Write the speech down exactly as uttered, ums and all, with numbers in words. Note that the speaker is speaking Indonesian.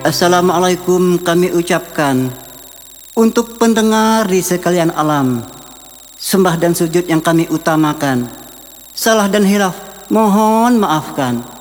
Assalamualaikum kami ucapkan untuk pendengar di sekalian alam. Sembah dan sujud yang kami utamakan. Salah dan hilaf mohon maafkan.